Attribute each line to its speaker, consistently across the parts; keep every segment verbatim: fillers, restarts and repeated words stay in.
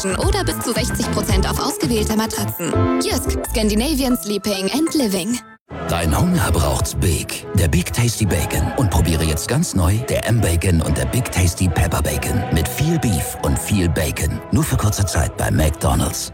Speaker 1: oder bis zu sechzig Prozent auf ausgewählte Matratzen. Jysk, Scandinavian Sleeping and Living.
Speaker 2: Dein Hunger braucht's Big. Der Big Tasty Bacon. Und probiere jetzt ganz neu der M-Bacon und der Big Tasty Pepper Bacon. Mit viel Beef und viel Bacon. Nur für kurze Zeit bei McDonald's.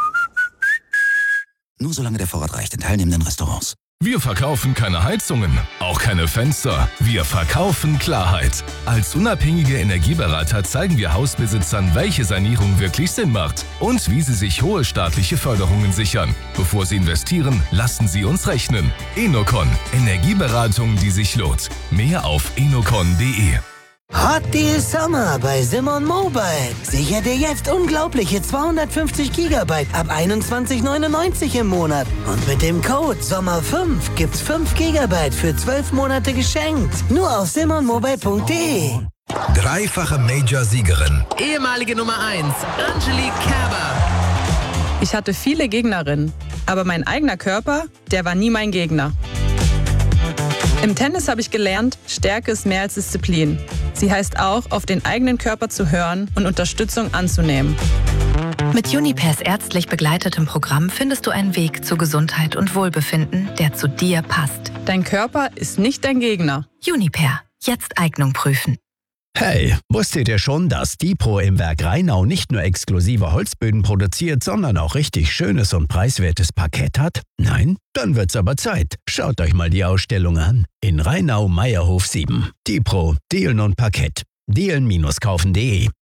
Speaker 2: Nur solange der Vorrat reicht in teilnehmenden Restaurants.
Speaker 3: Wir verkaufen keine Heizungen, auch keine Fenster. Wir verkaufen Klarheit. Als unabhängige Energieberater zeigen wir Hausbesitzern, welche Sanierung wirklich Sinn macht und wie sie sich hohe staatliche Förderungen sichern. Bevor sie investieren, lassen sie uns rechnen. Enocon. Energieberatung, die sich lohnt. Mehr auf enocon punkt de.
Speaker 4: Hot Deal Summer bei Simon Mobile. Sicher dir jetzt unglaubliche zweihundertfünfzig Gigabyte ab einundzwanzig neunundneunzig im Monat. Und mit dem Code Sommer fünf gibt's fünf Gigabyte für zwölf Monate geschenkt. Nur auf simon mobile punkt de.
Speaker 5: Dreifache Major-Siegerin.
Speaker 6: Ehemalige Nummer eins, Angelique Kerber.
Speaker 7: Ich hatte viele Gegnerinnen, aber mein eigener Körper, der war nie mein Gegner. Im Tennis habe ich gelernt, Stärke ist mehr als Disziplin. Sie heißt auch, auf den eigenen Körper zu hören und Unterstützung anzunehmen.
Speaker 8: Mit Junipers ärztlich begleitetem Programm findest du einen Weg zu Gesundheit und Wohlbefinden, der zu dir passt.
Speaker 7: Dein Körper ist nicht dein Gegner.
Speaker 8: Juniper. Jetzt Eignung prüfen.
Speaker 9: Hey, wusstet ihr schon, dass Dipro im Werk Rheinau nicht nur exklusive Holzböden produziert, sondern auch richtig schönes und preiswertes Parkett hat? Nein? Dann wird's aber Zeit. Schaut euch mal die Ausstellung an. In Rheinau-Meierhof sieben. Dipro, Dielen und Parkett. dielen Bindestrich kaufen punkt de